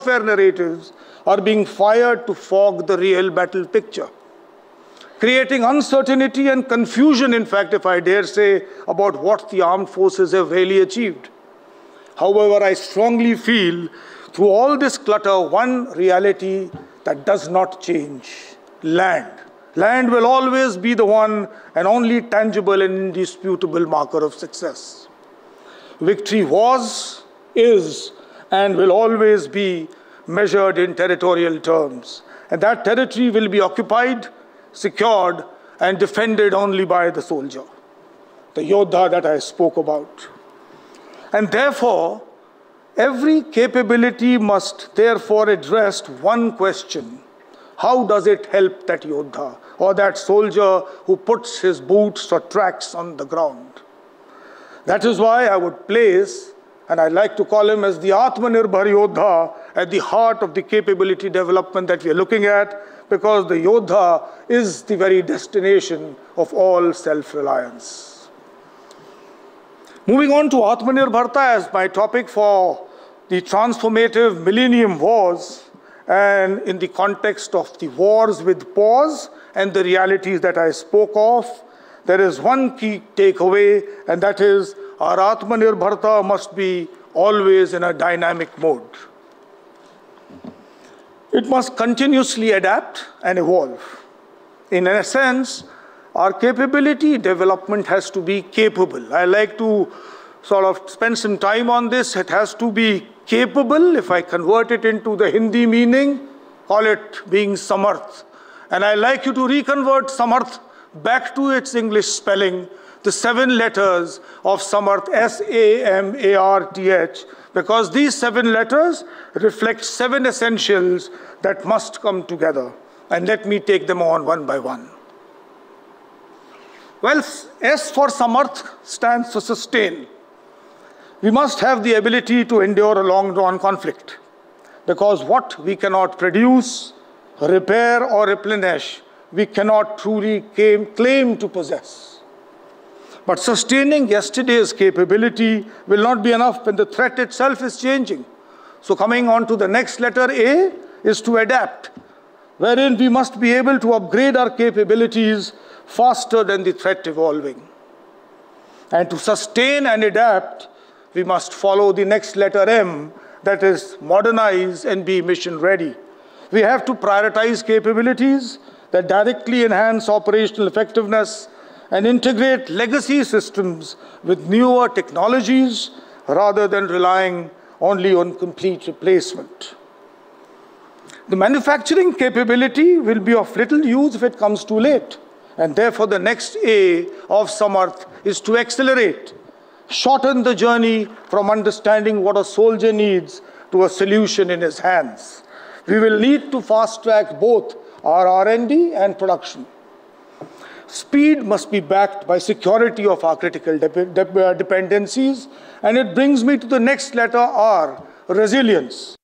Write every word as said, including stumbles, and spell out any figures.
warfare narratives are being fired to fog the real battle picture, creating uncertainty and confusion, in fact, if I dare say, about what the armed forces have really achieved. However, I strongly feel through all this clutter, one reality that does not change: land. Land will always be the one and only tangible and indisputable marker of success. Victory was, is, and will always be measured in territorial terms. And that territory will be occupied, secured, and defended only by the soldier, the Yodha that I spoke about. And therefore, every capability must therefore address one question: how does it help that Yodha or that soldier who puts his boots or tracks on the ground? That is why I would place, and I like to call him as the Atmanirbhar Yodha, at the heart of the capability development that we are looking at, because the Yodha is the very destination of all self-reliance. Moving on to Atmanirbharta as my topic for the transformative Millennium Wars, and in the context of the wars with pause and the realities that I spoke of, there is one key takeaway, and that is our Atmanirbharta must be always in a dynamic mode. It must continuously adapt and evolve. In a sense, our capability development has to be capable. I like to sort of spend some time on this. It has to be capable. If I convert it into the Hindi meaning, call it being samarth. And I like you to reconvert samarth back to its English spelling, the seven letters of samarth, S A M A R T H, because these seven letters reflect seven essentials that must come together. And let me take them on one by one. Well, S for samarth stands for sustain. We must have the ability to endure a long-drawn conflict, because what we cannot produce, repair, or replenish, we cannot truly claim to possess. But sustaining yesterday's capability will not be enough when the threat itself is changing. So coming on to the next letter, A, is to adapt, wherein we must be able to upgrade our capabilities faster than the threat evolving. And to sustain and adapt, we must follow the next letter, M, that is modernize and be mission ready. We have to prioritize capabilities that directly enhance operational effectiveness and integrate legacy systems with newer technologies rather than relying only on complete replacement. The manufacturing capability will be of little use if it comes too late. And therefore, the next A of samarth is to accelerate, shorten the journey from understanding what a soldier needs to a solution in his hands. We will need to fast-track both our R and D and production. Speed must be backed by security of our critical dep dep dependencies, and it brings me to the next letter, R, resilience.